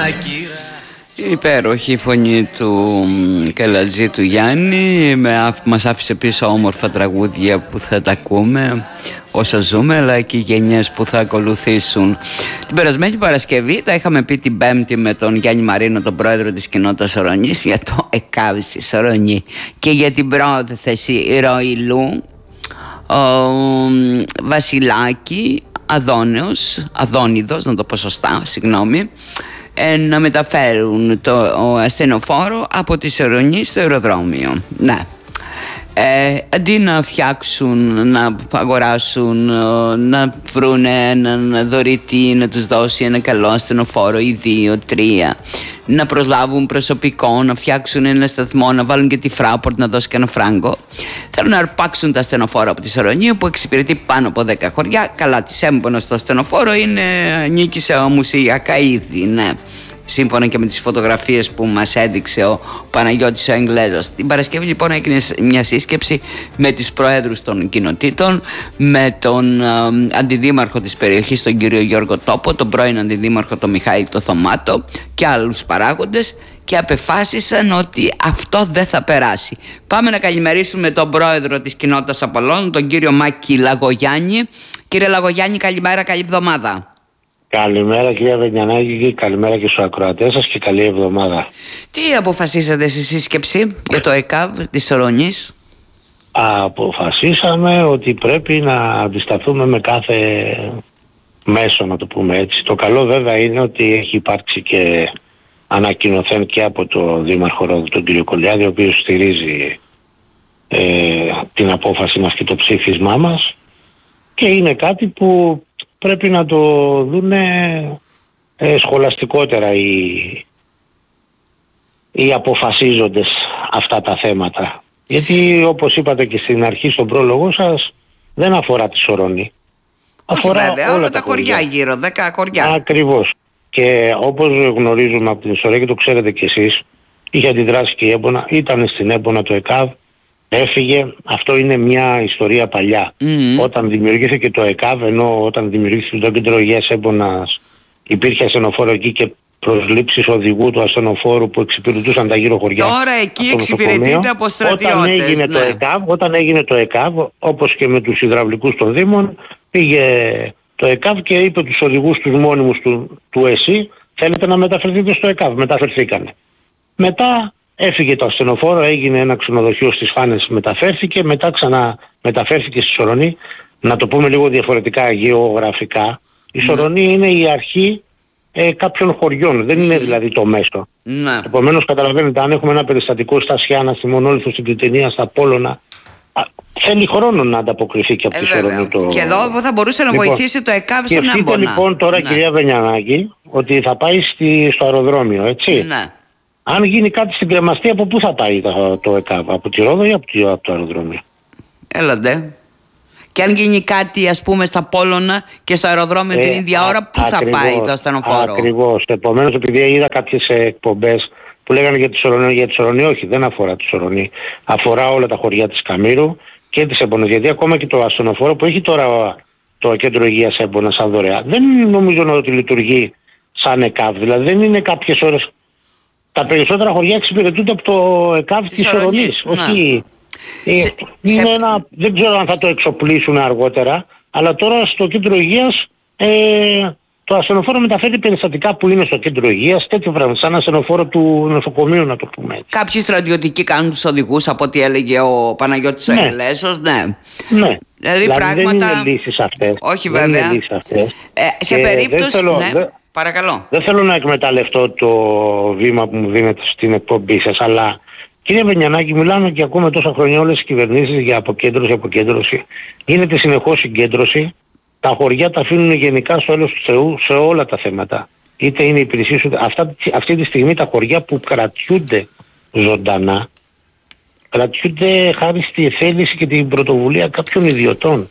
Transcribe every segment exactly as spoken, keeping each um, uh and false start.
Υπέροχη η φωνή του Καλατζή του Γιάννη, μας άφησε πίσω όμορφα τραγούδια που θα τα ακούμε όσα ζούμε, αλλά και οι γενιές που θα ακολουθήσουν. Την περασμένη Παρασκευή τα είχαμε πει την Πέμπτη με τον Γιάννη Μαρίνο, τον πρόεδρο της κοινότητας Ορωνής, για το ΕΚΑΒ στη Ορωνή και για την πρόθεση Ροηλού, Βασιλάκη, Αδόνεος, Αδόνιδος, να το πω σωστά, συγγνώμη, να μεταφέρουν το ασθενοφόρο από τη Ορωνή στο αεροδρόμιο. Ναι. Ε, αντί να φτιάξουν, να αγοράσουν, να βρουν έναν δωρητή να τους δώσει ένα καλό ασθενοφόρο ή δύο, τρία, να προσλάβουν προσωπικό, να φτιάξουν ένα σταθμό, να βάλουν και τη Fraport να δώσει και ένα φράγκο, θέλουν να αρπάξουν τα ασθενοφόρα από τη Σορωνή που εξυπηρετεί πάνω από δέκα χωριά. Καλά, της έμπονος το ασθενοφόρο είναι, ανήκει σε ομουσιακά είδη, ναι. Σύμφωνα και με τις φωτογραφίες που μας έδειξε ο Παναγιώτης ο Εγγλέζος. Την Παρασκευή λοιπόν έγινε μια σύσκεψη με τις προέδρους των κοινοτήτων, με τον α, αντιδήμαρχο της περιοχής τον κύριο Γιώργο Τόπο, τον πρώην αντιδήμαρχο τον Μιχάλη το Θωμάτο και άλλους παράγοντες, και απεφάσισαν ότι αυτό δεν θα περάσει. Πάμε να καλημερίσουμε τον πρόεδρο της κοινότητας Απολλώνων, τον κύριο Μάκη Λαγογιάννη. Κύριε Λαγογιάννη, καλημέρα, καλή εβδομάδα. Καλημέρα κυρία Βενιανάκη και καλημέρα και στους ακροατές σας και καλή εβδομάδα. Τι αποφασίσατε στη σύσκεψη για το ΕΚΑΒ της Ορωνής? Αποφασίσαμε ότι πρέπει να αντισταθούμε με κάθε μέσο, να το πούμε έτσι. Το καλό βέβαια είναι ότι έχει υπάρξει και ανακοινωθέν και από το Δήμαρχο Ρόδου τον κύριο Κολιάδη, ο οποίος στηρίζει ε, την απόφαση μας και το ψήφισμά μας, και είναι κάτι που πρέπει να το δούνε ε, σχολαστικότερα οι, οι αποφασίζοντες αυτά τα θέματα. Γιατί όπως είπατε και στην αρχή στον πρόλογο σας, δεν αφορά τη Σορωνή. Όχι αφορά βέβαια, όλα τα χωριά, χωριά γύρω, δέκα χωριά. Ακριβώς. Και όπως γνωρίζουμε από την ιστορία και το ξέρετε κι εσείς, είχε αντιδράσει και η Έμπονα, ήταν στην Έμπονα το ΕΚΑΒ, έφυγε. Αυτό είναι μια ιστορία παλιά. Mm-hmm. Όταν δημιουργήθηκε το ΕΚΑΒ, ενώ όταν δημιουργήθηκε το κέντρο υγείας Έμπονας υπήρχε ασθενοφόρο εκεί και προσλήψεις οδηγού του ασθενοφόρου που εξυπηρετούσαν τα γύρω χωριά. Τώρα εκεί εξυπηρετείται από στρατιώτες. Όταν έγινε, ναι. το ΕΚΑΒ, όταν έγινε το ΕΚΑΒ, όπως και με τους υδραυλικούς των Δήμων, πήγε το ΕΚΑΒ και είπε τους οδηγούς τους μόνιμους του, του ΕΣΥ, θέλετε να μεταφερθείτε στο ΕΚΑΒ. Μεταφερθήκανε. Μετά έφυγε το ασθενοφόρο, έγινε ένα ξενοδοχείο στις Φάνες, μεταφέρθηκε, μετά ξανά μεταφέρθηκε στη Σορωνή. Να το πούμε λίγο διαφορετικά γεωγραφικά. Η Σορωνή ναι. είναι η αρχή ε, κάποιων χωριών, δεν είναι δηλαδή το μέσο. Ναι. Επομένως καταλαβαίνετε, αν έχουμε ένα περιστατικό στα Σιάνα, στη Μονόλιθο, στην Κλιτενία, στα Πόλωνα, α, θέλει χρόνο να ανταποκριθεί και από ε, τη Σορωνή. Το... Και εδώ θα μπορούσε να λοιπόν, βοηθήσει το ΕΚΑΒ στον Έμπονα. Σκεφτείτε λοιπόν τώρα ναι. κυρία Βενιανάκη ότι θα πάει στη, στο αεροδρόμιο, έτσι. Ναι. Αν γίνει κάτι στην Κρεμαστή, από πού θα πάει το, το ΕΚΑΒ, από τη Ρόδο ή από το, από το αεροδρόμιο? Έλατε. Και αν γίνει κάτι ας πούμε στα Πόλωνα και στο αεροδρόμιο ε, την ίδια ώρα, πού θα πάει το ασθενοφόρο? Ακριβώς. Επομένως, επειδή είδα κάποιες εκπομπές που λέγανε για τη Σορωνή, για τη Σορωνή, όχι, δεν αφορά τη Σορωνή. Αφορά όλα τα χωριά της Καμήρου και της Έμπονας. Γιατί ακόμα και το ασθενοφόρο που έχει τώρα το κέντρο υγείας Έμπονας σαν δωρεά, δεν νομίζω ότι λειτουργεί σαν ΕΚΑΒ. Δηλαδή δεν είναι κάποιες ώρες. Τα περισσότερα χωριά εξυπηρετούνται από το ΕΚΑΒ της Σορωνής. Όχι. Ε, σε, είναι σε... ένα, δεν ξέρω αν θα το εξοπλίσουν αργότερα, αλλά τώρα στο κέντρο υγείας ε, το ασθενοφόρο μεταφέρει περιστατικά που είναι στο κέντρο υγείας, τέτοιο πράγμα, σαν ασθενοφόρο του νοσοκομείου, να το πούμε έτσι. Κάποιοι στρατιωτικοί κάνουν τους οδηγούς, από ό,τι έλεγε ο Παναγιώτης ο Εγγλέζος, ναι. Ναι. Δηλαδή, δηλαδή πράγματα... δεν είναι λύσεις αυτές. Όχι βέβαια. Δεν είναι λύσεις αυτές. Ε, σε και περίπτωση... θέλω, ναι. δε... Παρακαλώ. Δεν θέλω να εκμεταλλευτώ το βήμα που μου δίνετε στην εκπομπή σας, αλλά κύριε Βενιανάκη, μιλάμε και ακούμε τόσα χρόνια όλες τις κυβερνήσεις για αποκέντρωση, αποκέντρωση. Γίνεται συνεχώς συγκέντρωση. Τα χωριά τα αφήνουν γενικά στο έλεος του Θεού σε όλα τα θέματα. Είτε είναι υπηρεσίες, αυτά, αυτή τη στιγμή τα χωριά που κρατιούνται ζωντανά, κρατιούνται χάρη στη θέληση και την πρωτοβουλία κάποιων ιδιωτών.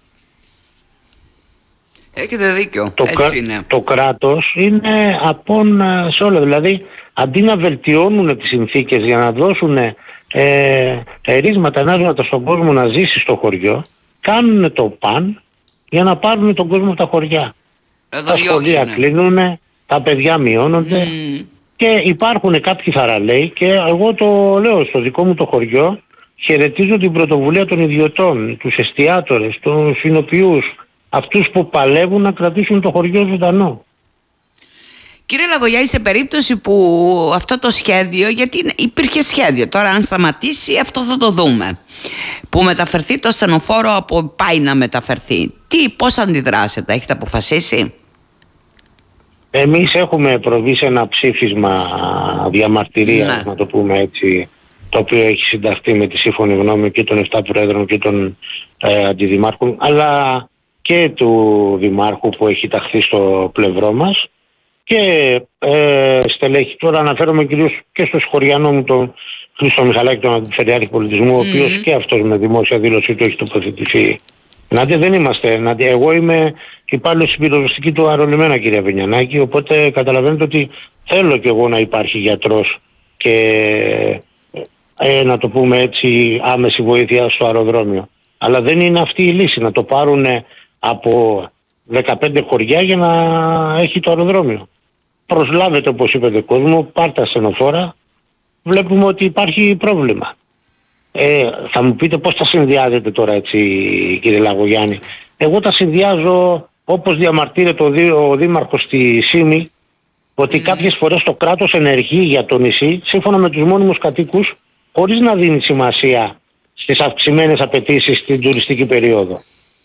Έχετε δίκιο, το, έτσι κρα... είναι. Το κράτος είναι απόν σε όλα. Δηλαδή, αντί να βελτιώνουν τις συνθήκες για να δώσουν ε, ερίσματα, ενάσματα στον κόσμο να ζήσει στο χωριό, κάνουν το παν για να πάρουν τον κόσμο από τα χωριά. Εδώ τα σχολεία κλείνουν, τα παιδιά μειώνονται mm. και υπάρχουν κάποιοι θαραλέοι, και εγώ το λέω στο δικό μου το χωριό, χαιρετίζω την πρωτοβουλία των ιδιωτών, τους εστιατόρες, τους εινοποιούς, αυτούς που παλεύουν να κρατήσουν το χωριό ζωντανό. Κύριε Λαγογιάννη, σε περίπτωση που αυτό το σχέδιο, γιατί υπήρχε σχέδιο, τώρα αν σταματήσει αυτό θα το δούμε, που μεταφερθεί το ασθενοφόρο από πάει να μεταφερθεί, τι, πώς αντιδράσετε, έχετε αποφασίσει? Εμείς έχουμε προβεί σε ένα ψήφισμα διαμαρτυρίας, ναι. να το πούμε έτσι, το οποίο έχει συνταχθεί με τη σύμφωνη γνώμη και των επτά πρόεδρων και των ε, αντιδημάρχων, αλλά και του δημάρχου που έχει ταχθεί στο πλευρό μας, και ε, στελέχη. Τώρα αναφέρομαι κυρίως και στο σχοριανό μου τον Χρήστο Μιχαλάκη, τον Αντιπεριάρχη Πολιτισμού, mm. ο οποίος και αυτός με δημόσια δήλωση του έχει τοποθετηθεί. Ενάντια δεν είμαστε. Ενάντια, εγώ είμαι υπάλληλος στην πυροσβεστική του Αρολιμένα, κυρία Βενιανάκη, οπότε καταλαβαίνετε ότι θέλω κι εγώ να υπάρχει γιατρός και ε, να το πούμε έτσι άμεση βοήθεια στο αεροδρόμιο. Αλλά δεν είναι αυτή η λύση να το πάρουν από δεκαπέντε χωριά για να έχει το αεροδρόμιο. Προσλάβετε, όπως είπατε, κόσμο, πάρτε ασθενοφόρα, βλέπουμε ότι υπάρχει πρόβλημα. Ε, θα μου πείτε πώς τα συνδυάζετε τώρα έτσι, κύριε Λαγογιάννη? Εγώ τα συνδυάζω όπως διαμαρτύρεται ο, δή, ο δήμαρχος στη Σύμη, ότι mm. κάποιες φορές το κράτος ενεργεί για το νησί σύμφωνα με τους μόνιμους κατοίκους, χωρίς να δίνει σημασία στις αυξημένες απαιτήσεις στην τουριστική περίοδο.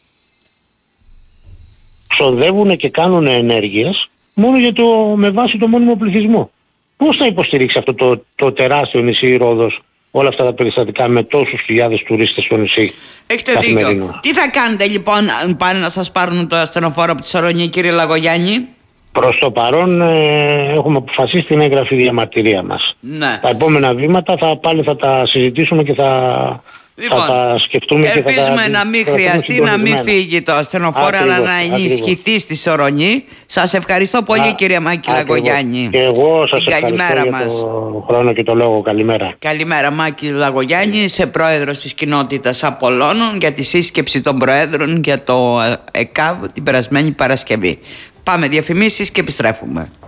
Ξοδεύουν και κάνουν ενέργειες μόνο για το, με βάση το μόνιμο πληθυσμό. Πώς θα υποστηρίξει αυτό το, το τεράστιο νησί Ρόδος όλα αυτά τα περιστατικά με τόσους χιλιάδες τουρίστες στο νησί? Έχετε δίκιο. Τι θα κάνετε λοιπόν αν πάνε να σας πάρουν το ασθενοφόρο από τη Σορονή, κύριε Λαγογιάννη? Προς το παρόν ε, έχουμε αποφασίσει την έγγραφη διαμαρτυρία μας. Ναι. Τα επόμενα βήματα θα, πάλι θα τα συζητήσουμε και θα... Λοιπόν, θα τα σκεφτούμε, ελπίζουμε και θα τα... να μην χρειαστεί να μην φύγει το ασθενοφόρο, αλλά να ενισχυθεί στη Σορονή. Σας ευχαριστώ πολύ, Α, κυρία Μάκη Λαγογιάννη. Και εγώ σας ευχαριστώ για μας. Το χρόνο και το λόγο. Καλημέρα. Καλημέρα, Μάκη Λαγογιάννη, σε πρόεδρος της κοινότητας Απολλώνων, για τη σύσκεψη των προέδρων για το ΕΚΑΒ την περασμένη Παρασκευή. Πάμε διαφημίσεις και επιστρέφουμε.